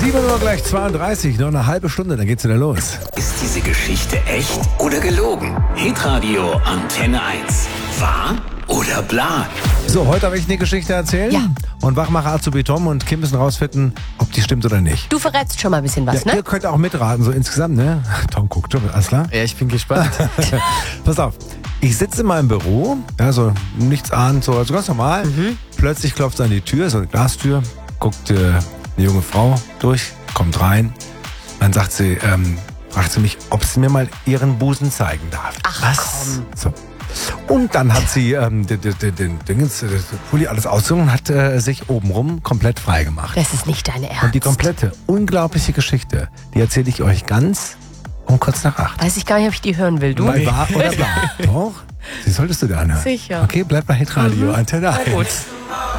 7 Uhr gleich 32, noch eine halbe Stunde, dann geht's wieder los. Ist diese Geschichte echt oder gelogen? Hitradio Antenne 1. Wahr oder bla? So, heute habe ich eine Geschichte erzählt. Ja. Und Wachmacher Azubi Tom und Kim müssen rausfinden, ob die stimmt oder nicht. Du verrätst schon mal ein bisschen was, Ja, ne? ihr könnt auch mitraten, so insgesamt, ne? Tom guckt schon, alles klar? Ja, ich bin gespannt. Pass auf, ich sitze in meinem Büro, ja, so nichts ahnt, so also ganz normal. Plötzlich klopft es an die Tür, so eine Glastür, guckt eine junge Frau durch, kommt rein. Dann sagt sie, fragt sie mich, ob sie mir mal ihren Busen zeigen darf. Ach, Was? So. Und dann hat sie den Pulli alles ausgezogen und hat sich obenrum komplett frei gemacht. das ist nicht dein Ernst. Und die komplette, unglaubliche Geschichte, die erzähle ich euch ganz um kurz nach 8. Weiß ich gar nicht, ob ich die hören will. Du? Bei wahr oder blau? Doch? Die solltest du dir anhören. Sicher. Okay, bleib bei Hitradio, Antenne 1. Na gut.